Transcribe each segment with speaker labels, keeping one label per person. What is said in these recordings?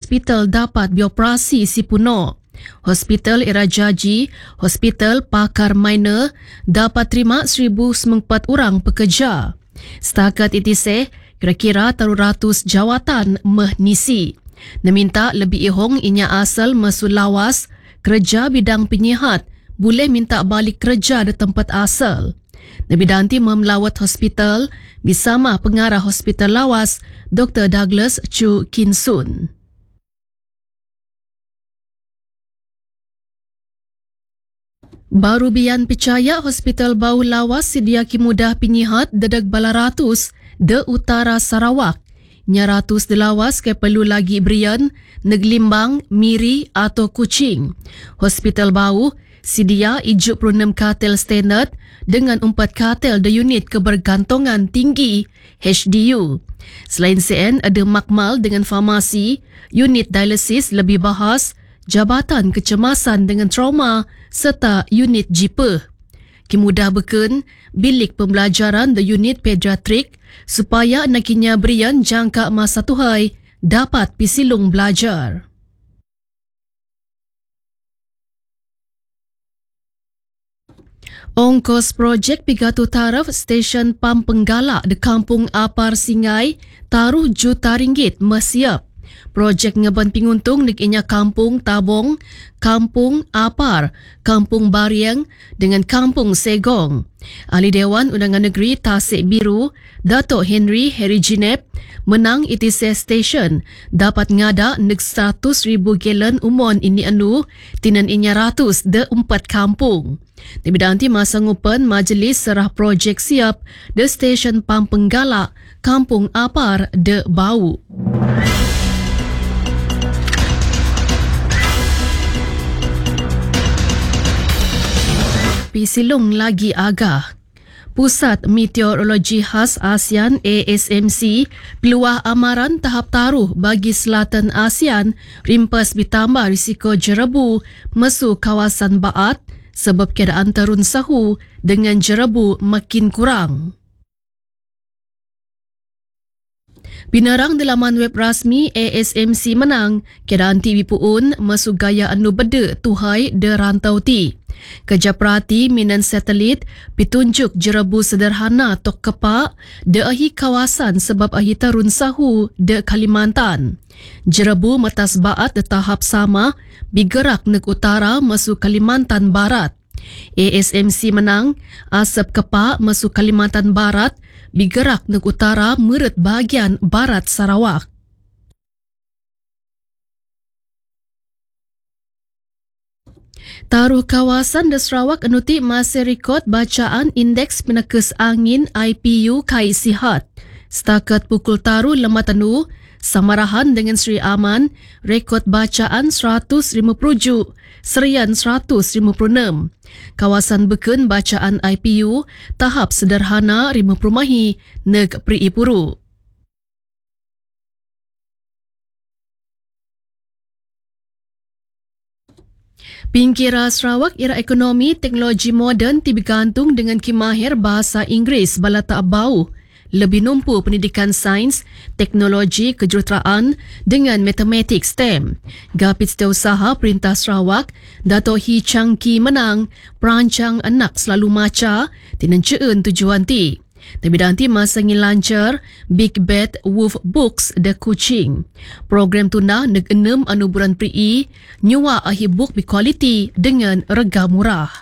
Speaker 1: hospital dapat dioperasi sepenuh. Hospital Era Jaji, Hospital Pakar Minor dapat terima 1,004 orang pekerja. Setakat itiseh, kira-kira taruh ratus jawatan mengisi. Neminta lebih ihong inya asal mesul lawas, kerja bidang penyihat, boleh minta balik kerja di tempat asal. Nabi Danti memelawat hospital bersama pengarah hospital lawas, Dr. Douglas Chu Kin Sun. Baru bian percaya Hospital Bau Lawas sedia kimudah penyihat dedek bala ratus de utara Sarawak. Nya ratus de lawas ke perlu lagi berian, Neglimbang, Miri atau Kuching. Hospital Bau sedia 76 katil standard dengan 4 katil de unit kebergantungan tinggi HDU. Selain CN ada makmal dengan farmasi, unit dialisis lebih bahas, jabatan kecemasan dengan trauma serta unit jiper. Kimudah beken bilik pembelajaran the unit pediatrik supaya nakinya berian jangka masa tuhai dapat pisilung belajar. Ongkos projek Pigatu Taraf Stesen Pam Penggalak di Kampung Apar Singai taruh juta ringgit mesiap. Projek ngeban penguntung nekinya Kampung Tabong, Kampung Apar, Kampung Bariang dengan Kampung Segong. Ahli Dewan Undangan Negeri Tasik Biru, Dato' Henry Jinep, menang ITC Station dapat ngada nek 100,000 gallon umon ini anu, tinan inya ratus de 4 kampung. Tapi nanti masa ngupen majlis serah projek siap de Stesen Pam Penggalak, Kampung Apar de Bau. Pisilung lagi agah. Pusat Meteorologi Khas ASEAN ASMC peluah amaran tahap taruh bagi selatan ASEAN rimpas ditambah risiko jerebu mesu kawasan Baat sebab keadaan terun sahu dengan jerebu makin kurang. Binarang di laman web rasmi ASMC menang, keadaan TV puun mesu gaya anu beda tuhai de rantau ti. Kerja perhati minan satelit pitunjuk jerebu sederhana tok kepak de ahi kawasan sebab ahi tarun sahu de Kalimantan. Jerebu metas Baat de tahap sama bigerak nek utara masuk Kalimantan Barat. ASMC menang asap kepak masuk Kalimantan Barat bigerak nek utara meret bahagian Barat Sarawak. Taruh kawasan di Sarawak anuti masih rekod bacaan indeks penekes angin IPU kai sihat. Setakat pukul taruh lemah tanu, samarahan dengan Sri Aman, rekod bacaan 150 juk, serian 156. Kawasan beken bacaan IPU tahap sederhana 5 perumahi neg Priipuru. Pingkira Sarawak era ekonomi teknologi moden dibergantung dengan kimahir bahasa Inggeris bala tak bau. Lebih numpu pendidikan sains, teknologi, kejuruteraan dengan matematik STEM. Gapit Setiausaha Perintah Sarawak, Dato' Hee Chang Ki menang perancang anak selalu maca tinenceun tujuan ti. Tapi nanti masa lancar Big Bad Wolf Books de Kuching. Program tuna neg 6 anu bulan Pri nyua ahi book berkualiti dengan rega murah.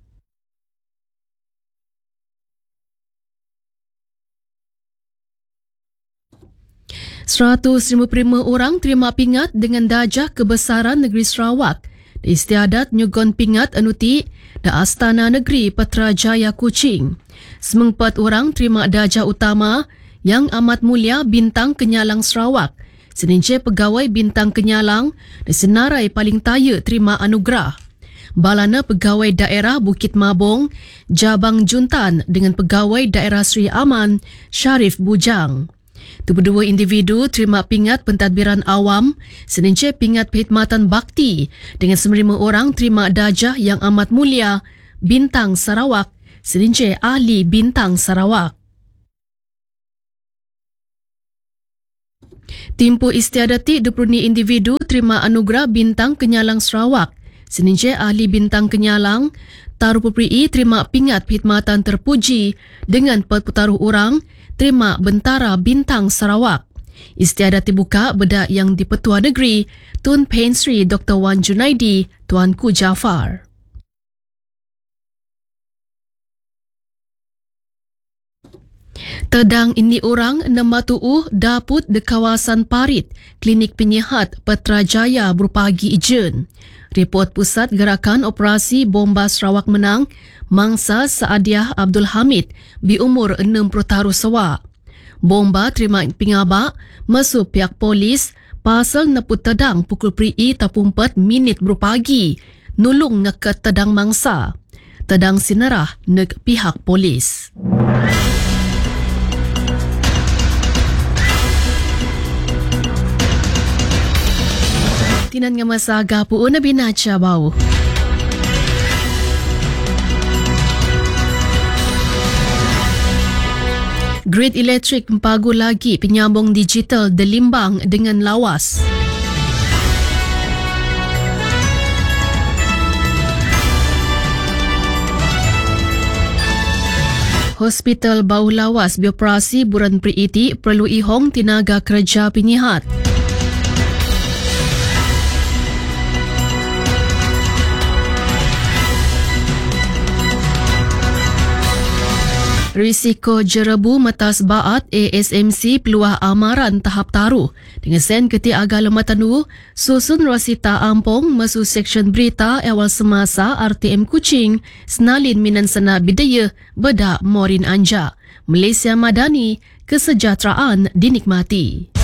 Speaker 1: RM155 orang terima pingat dengan dajah kebesaran negeri Sarawak. Istiadat nyugon pingat anuti da Astana Negeri Putrajaya Kuching. 4 orang terima dajah utama yang amat mulia Bintang Kenyalang Sarawak. Senince pegawai Bintang Kenyalang di senarai paling taya terima anugerah. Balana pegawai daerah Bukit Mabong, Jabang Juntan dengan pegawai daerah Sri Aman, Sharif Bujang. 2 individu terima pingat pentadbiran awam, senince pingat perkhidmatan bakti dengan 9 orang terima dajah yang amat mulia Bintang Sarawak, senince ahli Bintang Sarawak. Timpu istiadati 20 individu terima anugerah Bintang Kenyalang Sarawak. Seninje ahli Bintang Kenyalang, Taruh Puprii terima pingat perkhidmatan terpuji dengan 40 orang terima Bentara Bintang Sarawak. Istiadati buka bedak yang di Petua Negeri, Tun Pen Sri Dr. Wan Junaidi, Tuanku Jafar. Tedang ini orang 6 daput di kawasan Parit, Klinik Penyihat Putrajaya berpagi ijen. Report Pusat Gerakan Operasi Bomba Sarawak menang, mangsa Saadiah Abdul Hamid, berumur 60 tahun sewa. Bomba terima pingabak masuk pihak polis pasal neput tedang pukul PRI 4 minit berpagi, nulung ngeket tedang mangsa. Tedang sinerah neg pihak polis. Tinan nga masaga po na binacha bau. Grid Electric mempagu lagi penyambung digital di Limbang dengan lawas. Hospital Bau Lawas beroperasi bulan Priiti perlu ihong tenaga kerja penyihat. Risiko jerebu metas baat ASMC peluah amaran tahap taruh. Dengan sen keti agak lematanu, susun Rosita Ampong masu seksyen berita awal semasa RTM Kuching, senalin minan sana bidaya bedak Morin Anja. Malaysia Madani, kesejahteraan dinikmati.